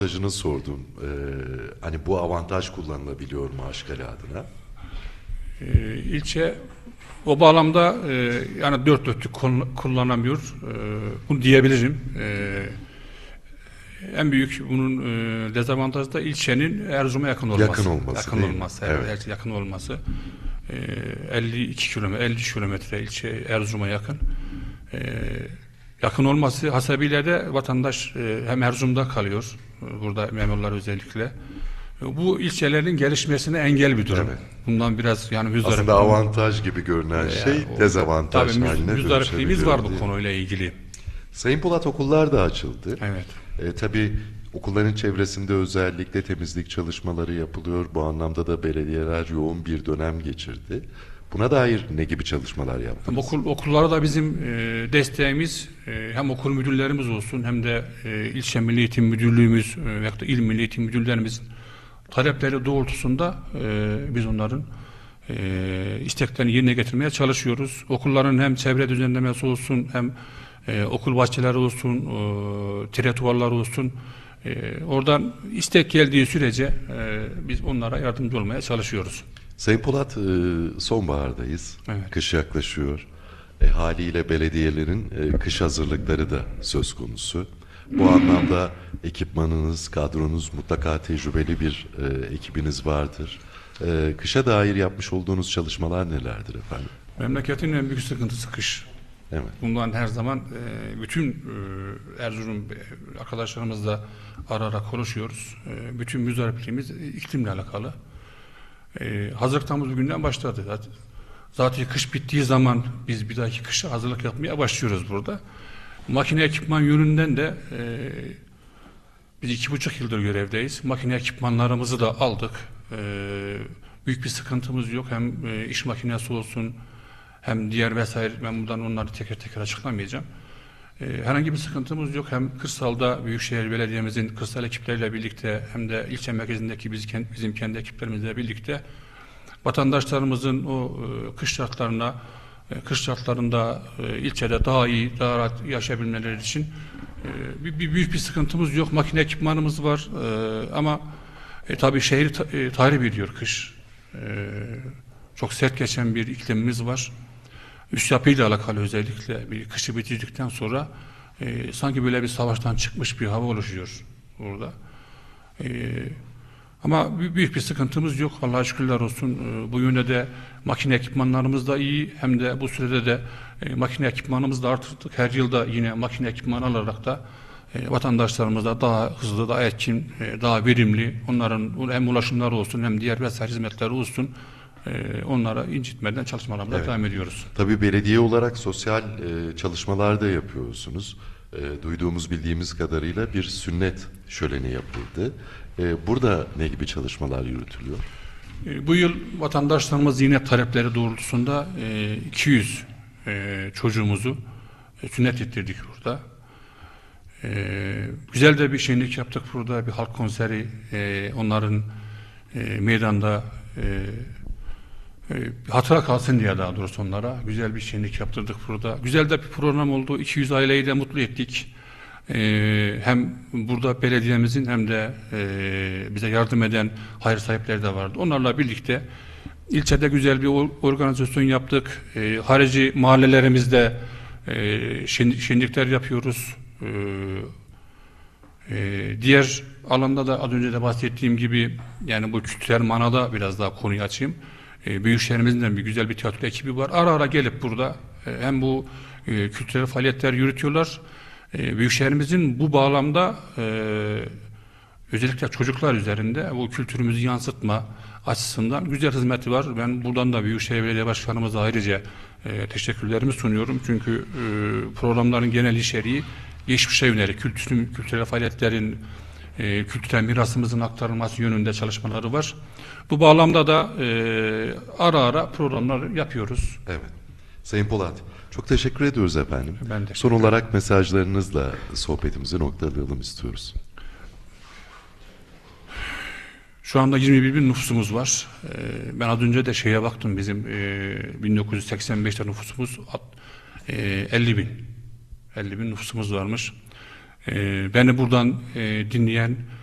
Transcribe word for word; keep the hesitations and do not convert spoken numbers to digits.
Avantajını sordum. Ee, hani bu avantaj kullanılabiliyor mu Aşkale adına? Ee, ilçe o bağlamda e, yani dört dörtlük kullan- kullanamıyor. E, bunu diyebilirim. E, en büyük bunun e, dezavantajı da ilçenin Erzurum'a yakın Yakın olması. olması Yakın değil mi? olması. Evet. Evet, yakın olması. E, elli iki kilometre, elli kilometre ilçe Erzurum'a yakın. E, yakın olması hasebiyle de vatandaş e, hem Erzurum'da kalıyor. e, Burada memurlar özellikle. Bu ilçelerin gelişmesine engel bir durum. Evet. Bundan biraz yani müzdarip. Aslında avantaj gibi görünen şey Yani o- dezavantaj tabii haline müz, müzdaripliğimiz dönüşebiliyor, var bu değil mi? konuyla ilgili. Sayın Polat, okullar da açıldı. Evet. E, tabii okulların çevresinde özellikle temizlik çalışmaları yapılıyor. Bu anlamda da belediyeler yoğun bir dönem geçirdi. Buna dair ne gibi çalışmalar Hem yaptınız? okul okullara da bizim e, desteğimiz e, hem okul müdürlerimiz olsun hem de e, ilçe Milli Eğitim Müdürlüğümüz e, veyahut da il Milli Eğitim Müdürlerimizin talepleri doğrultusunda e, biz onların e, isteklerini yerine getirmeye çalışıyoruz. Okulların hem çevre düzenlemesi olsun hem e, okul bahçeleri olsun, e, tire duvarları olsun. E, oradan istek geldiği sürece e, biz onlara yardımcı olmaya çalışıyoruz. Sayın Polat, e, sonbahardayız. Evet. Kış yaklaşıyor. E, haliyle belediyelerin e, kış hazırlıkları da söz konusu. Bu anlamda ekipmanınız, kadronuz mutlaka tecrübeli bir e, ekibiniz vardır. E, kışa dair yapmış olduğunuz çalışmalar nelerdir efendim? Memleketin en büyük sıkıntısı kış. Evet. Bundan her zaman e, bütün e, Erzurum e, arkadaşlarımızla ara ara konuşuyoruz. E, bütün müzdaripliğimiz e, iklimle alakalı. E, hazırlıklarımız bugünden başladı. Zaten, zaten kış bittiği zaman biz bir dahaki kışa hazırlık yapmaya başlıyoruz burada. Makine ekipman yönünden de e, biz iki buçuk yıldır görevdeyiz. Makine ekipmanlarımızı da aldık. E, büyük bir sıkıntımız yok. Hem e, iş makinesi olsun hem diğer vesaire, ben buradan onları teker teker açıklamayacağım. Ee, herhangi bir sıkıntımız yok. Hem kırsalda Büyükşehir Belediye'mizin kırsal ekipleriyle birlikte hem de ilçe merkezindeki biz, bizim kendi ekiplerimizle birlikte vatandaşlarımızın o e, kış şartlarına e, kış şartlarında e, ilçede daha iyi, daha rahat yaşayabilmeleri için e, bir, bir büyük bir sıkıntımız yok. Makine ekipmanımız var. E, ama e, tabii şehir ta, e, tahrip ediyor kış. E, çok sert geçen bir iklimimiz var. Üst yapıyla alakalı özellikle bir kışı bitirdikten sonra e, sanki böyle bir savaştan çıkmış bir hava oluşuyor orada. E, ama büyük bir sıkıntımız yok. Allah'a şükürler olsun. E, bu yönde de makine ekipmanlarımız da iyi. Hem de bu sürede de e, makine ekipmanımızı da artırdık. Her yılda yine makine ekipmanı alarak da e, vatandaşlarımıza daha hızlı, daha etkin, e, daha verimli, onların hem ulaşımları olsun hem diğer vesaire hizmetleri olsun, Ee, onlara incitmeden çalışmalarımıza Evet. devam ediyoruz. Tabii belediye olarak sosyal e, çalışmalar da yapıyorsunuz. E, duyduğumuz, bildiğimiz kadarıyla bir sünnet şöleni yapıldı. E, burada ne gibi çalışmalar yürütülüyor? Ee, bu yıl vatandaşlarımız yine talepleri doğrultusunda e, iki yüz e, çocuğumuzu e, sünnet ettirdik burada. E, güzel de bir şenlik yaptık burada. Bir halk konseri e, onların e, meydanda e, e, hatıra kalsın diye, daha doğrusu onlara güzel bir şenlik yaptırdık burada. Güzel de bir program oldu. iki yüz aileyi de mutlu ettik. Ee, hem burada belediyemizin hem de e, bize yardım eden hayır sahipleri de vardı. Onlarla birlikte ilçede güzel bir organizasyon yaptık. E, harici mahallelerimizde e, şen, şenlikler yapıyoruz. E, e, diğer alanda da az önce de bahsettiğim gibi, yani bu kültürel manada biraz daha konuyu açayım. E, Büyükşehirimizin de bir güzel bir tiyatro ekibi var. Ara ara gelip burada e, hem bu e, kültürel faaliyetler yürütüyorlar. E, Büyükşehirimizin bu bağlamda e, özellikle çocuklar üzerinde bu kültürümüzü yansıtma açısından güzel hizmeti var. Ben buradan da Büyükşehir Belediye Başkanımıza ayrıca e, teşekkürlerimi sunuyorum. Çünkü e, programların genel içeriği geçmişe yönelik kültürün, kültürel faaliyetlerin, e, kültürel mirasımızın aktarılması yönünde çalışmaları var. Bu bağlamda da e, ara ara programlar yapıyoruz. Evet. Sayın Polat, çok teşekkür ediyoruz efendim. Ben teşekkür Son olarak mesajlarınızla sohbetimizi noktalayalım istiyoruz. Şu anda yirmi bir bin nüfusumuz var. E, ben az önce de şeye baktım, bizim e, bin dokuz yüz seksen beşte nüfusumuz e, elli bin. elli bin nüfusumuz varmış. E, beni buradan e, dinleyen